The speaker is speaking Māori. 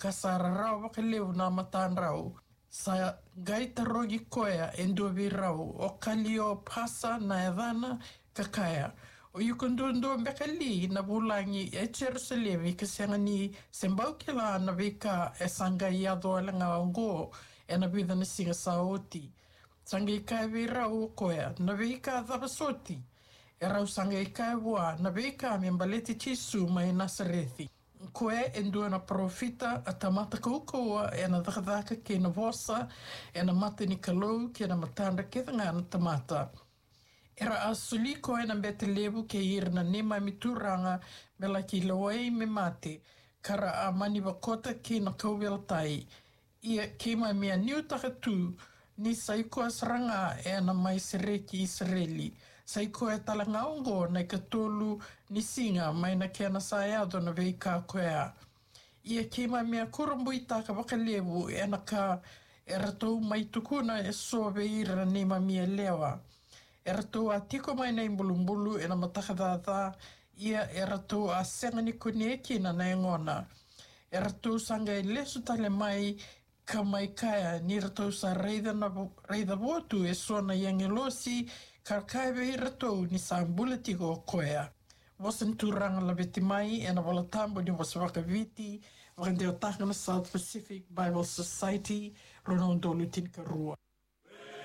kasara rau wakaleu na matan rau. Sa gaita rogi koea endovi rau o kalio pasa na edana kakaya. O yukundundo mbekali na bulangi e Jerusalem i kasangani sembau kila na vika e sanga i adoalanga ongo e na vida na singa saoti. Sanga i kai vira o koea na vika dhabasoti. E rau sanga i kai wā na vika mi mbaleti tisu mai Nasarethi. Koe e ndua na profita a tamata koukoua e na dhakadhaka ke na vosa e na mata ni kalou ke na matanda ke ngā na tamata. Era asuli koe na bete lebu ke ira na nema mituranga me la ki lawai me mate kara a mani wakota ke na kauwela tai. Ia ke mai mea niu takatu ni saiko asranga e na mai sere ki Israeli. Saiko e talanga ongo na ka tolu ni singa mai na ke na saeado na vei ka koea. Ia ke mai mea kurambui taka wakalewu e na ka e ratou mai tukuna e soave ira na nema mea lewa. E ratou a tiko mai nei mbulumbulu e na matakadada ia e ratou a sengani kune e kina na engona. E ratou sanga e lesu tale mai ka mai kaya ni ratou sa reida votu e sona yangelosi ka kaiwe i ratou ni sa mbulatigo koea. Wasan turanga la beti mai e na wala tambo ni wasa wakaviti wakandeo takana South Pacific Bible Society Rono Ndolu Tinkarua.